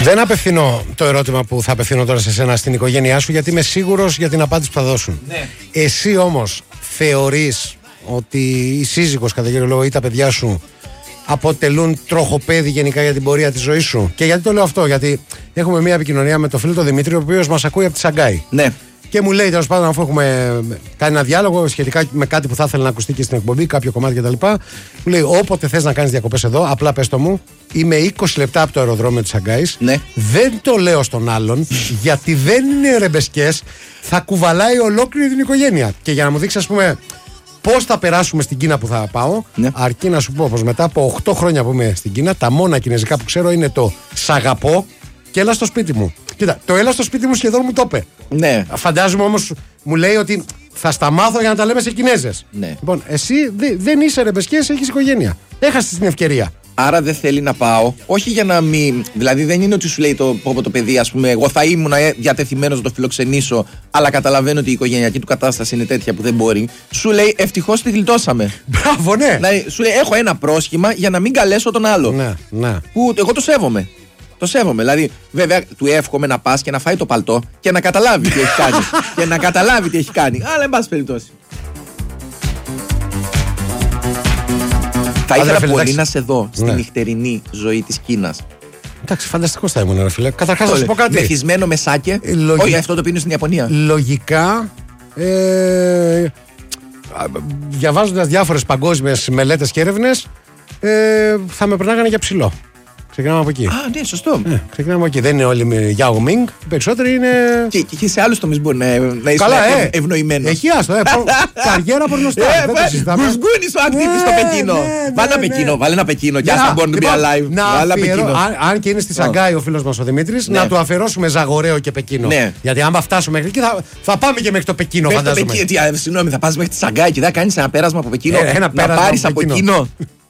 Δεν απευθύνω το ερώτημα που θα απευθύνω τώρα σε σένα στην οικογένειά σου, γιατί είμαι σίγουρος για την απάντηση που θα δώσουν. Ναι. Εσύ όμως θεωρείς ότι η σύζυγος, κατά κύριο λόγο, ή τα παιδιά σου αποτελούν τροχοπέδι γενικά για την πορεία της ζωής σου? Και γιατί το λέω αυτό? Γιατί έχουμε μια επικοινωνία με τον φίλο τον Δημήτρη, ο οποίος μας ακούει από τη Σαγκάη. Ναι. Και μου λέει, τέλος πάντων, αφού έχουμε κάνει ένα διάλογο σχετικά με κάτι που θα ήθελε να ακουστεί και στην εκπομπή, κάποιο κομμάτι κτλ. Μου λέει: όποτε θες να κάνεις διακοπές εδώ, απλά πες το μου. Είμαι 20 λεπτά από το αεροδρόμιο της Σαγκάης. Ναι. Δεν το λέω στον άλλον, γιατί δεν είναι ρεμπεσκές. Θα κουβαλάει ολόκληρη την οικογένεια. Και για να μου δείξει, ας πούμε, πώς θα περάσουμε στην Κίνα που θα πάω, ναι, αρκεί να σου πω πως μετά από 8 χρόνια που είμαι στην Κίνα, τα μόνα κινέζικα που ξέρω είναι το σ' αγαπώ και έλα στο σπίτι μου. Κοίτα, το έλα στο σπίτι μου σχεδόν μου το είπε. Ναι. Φαντάζομαι όμως, μου λέει ότι θα στα μάθω για να τα λέμε σε Κινέζες. Ναι. Λοιπόν, εσύ δεν είσαι ρεμπεσκές, έχεις οικογένεια. Έχασες την ευκαιρία. Άρα δεν θέλει να πάω, όχι για να μην. Δηλαδή δεν είναι ότι σου λέει το παιδί, ας πούμε, εγώ θα ήμουν διατεθειμένος να το φιλοξενήσω, αλλά καταλαβαίνω ότι η οικογενειακή του κατάσταση είναι τέτοια που δεν μπορεί. Σου λέει ευτυχώς τη γλιτώσαμε. Μπράβο, ναι. Δηλαδή, σου λέει έχω ένα πρόσχημα για να μην καλέσω τον άλλο. Ναι, ναι. Που εγώ το σέβομαι. Το σέβομαι. Δηλαδή, βέβαια, του εύχομαι να πας και να φάει το παλτό και να καταλάβει τι έχει κάνει. Και να καταλάβει τι έχει κάνει. Αλλά εν πάση περιπτώσει. Θα ήθελα πολύ να σε δω στη νυχτερινή ζωή της Κίνας. Εντάξει, φανταστικός θα ήμουν, ρε φίλε. Καταρχάς, να σου πω κάτι. Μεθυσμένο με σάκε. Όχι, αυτό το πίνω στην Ιαπωνία. Λογικά, διαβάζοντας διάφορες παγκόσμιες μελέτες και έρευνες, θα με περνάγανε για ψηλό. Ξεκινάμε από εκεί. Α, ναι, σωστό. Ξεκινάμε από εκεί. Δεν είναι όλοι με Yao Ming. Οι περισσότεροι είναι. Και σε άλλους τομείς μπορεί να είσαι ευνοημένος. Έχει άστο. Καριέρα πορνοστάρ. Γκουσγκούνης ο ακτίβης στο Πεκίνο. Βάλε ένα Πεκίνο και ας Born to be alive. Αν και είναι στη Σαγκάη ο φίλος μας ο Δημήτρης, να του αφιερώσουμε Ζαγοραίο και Πεκίνο. Γιατί άμα φτάσουμε μέχρι εκεί θα πάμε και μέχρι το Πεκίνο, φαντάζομαι. Συγγνώμη, θα πας μέχρι τη Σαγκάη και θα κάνεις ένα πέρασμα από Πεκίνο. Να πάρεις από Πεκίνο.